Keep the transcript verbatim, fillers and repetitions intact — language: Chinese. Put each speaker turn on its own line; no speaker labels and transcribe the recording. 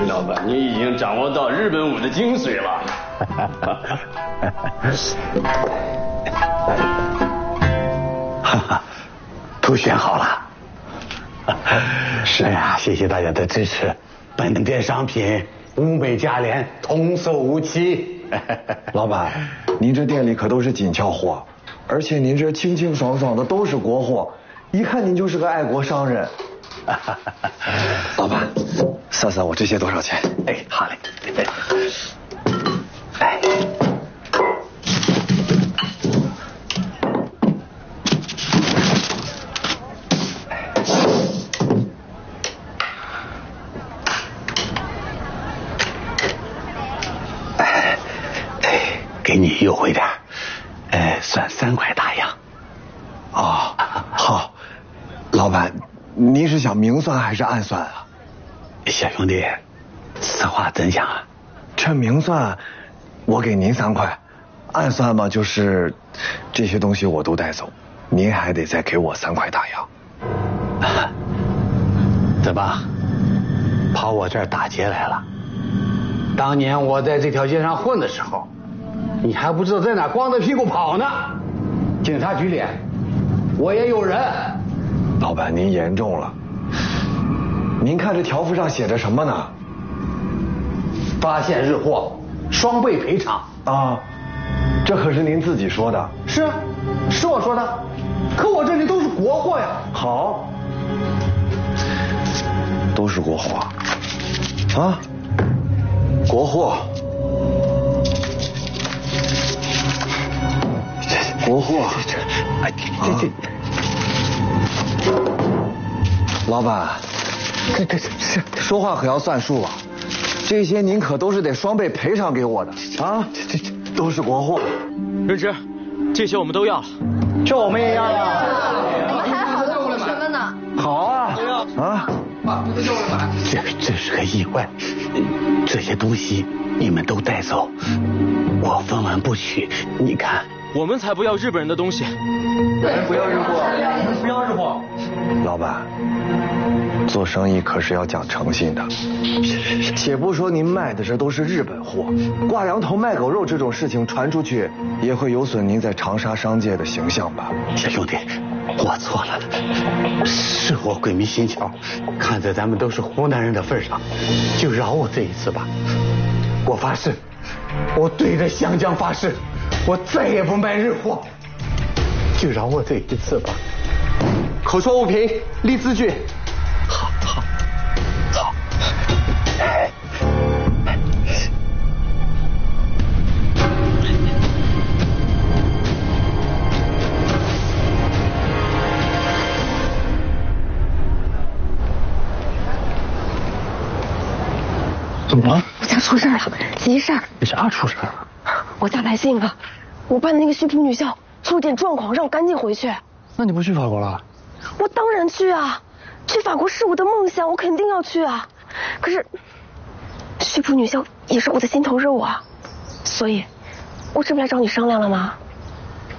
陈老板，你已经掌握到日本舞的精髓了。
哈哈，都选好了。是呀，谢谢大家的支持。本店商品物美价廉，童叟无欺。
老板，您这店里可都是紧俏货，而且您这清清爽爽的都是国货，一看您就是个爱国商人。老板，算算我这些多少钱？
哎，好嘞。哎。给你优惠点，呃，算三块大洋。
哦，好，老板，您是想明算还是暗算啊？
小兄弟，此话怎讲啊？
这明算，我给您三块，暗算嘛，就是这些东西我都带走，您还得再给我三块大洋。
怎么，跑我这儿打劫来了？当年我在这条街上混的时候，你还不知道在哪光着屁股跑呢。警察局里我也有人。
老板，您严重了。您看这条幅上写着什么呢？
发现日货，双倍赔偿。
啊，这可是您自己说的。
是啊，是我说的。可我这里都是国货呀。
好，都是国货啊，国货。国货，哎，这这，老板，这这这说话可要算数啊！这些您可都是得双倍赔偿给我的啊！这这这都是国货。
润之，这些我们都要了。
这我们也要呀。
你们还好多同学们呢。
好啊啊！
这这是个意外，这些东西你们都带走，我分文不取。你看。
我们才不要日本人的东西。
对，不要日货，不要日货。老板，做生意可是要讲诚信的。且不说您卖的这都是日本货，挂羊头卖狗肉这种事情传出去，也会有损您在长沙商界的形象吧？
小兄弟，我错了，是我鬼迷心窍，看在咱们都是湖南人的份上，就饶我这一次吧。我发誓，我对着湘江发誓。我再也不卖日货，就饶我这一次吧。
口说无凭，立字据。
好，好，好。哎，
怎么了？
我家出事了，急事儿。
你啥出事了？
我家来信了，我办的那个旭普女校出点状况，让我赶紧回去。
那你不去法国了？
我当然去啊，去法国是我的梦想，我肯定要去啊。可是旭普女校也是我的心头肉啊，所以，我这不来找你商量了吗？